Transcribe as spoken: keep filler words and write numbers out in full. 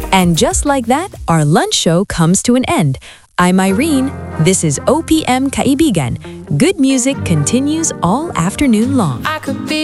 And just like that, our lunch show comes to an end. I'm Irene. This is O P M Kaibigan. Good music continues all afternoon long. I could be